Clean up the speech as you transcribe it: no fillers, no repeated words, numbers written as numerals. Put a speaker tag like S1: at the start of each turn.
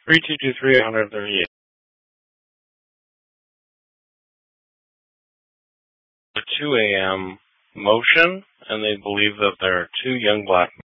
S1: 3223 138. 2 a.m. motion, and they believe that there are two young black